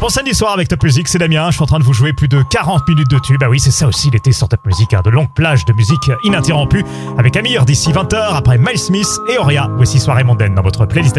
Bon samedi soir avec Top Music, c'est Damien. Je suis en train de vous jouer plus de 40 minutes de tube. Ah oui, c'est ça aussi l'été sur Top Music, de longues plages de musique ininterrompues avec Amir d'ici 20h, après Miles Smith et Oria. Voici Soirée mondaine dans votre playlist.